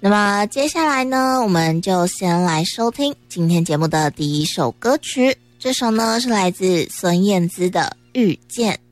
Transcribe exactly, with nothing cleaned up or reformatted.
那么接下来呢，我们就先来收听今天节目的第一首歌曲，这首呢是来自孙燕姿的《遇见》。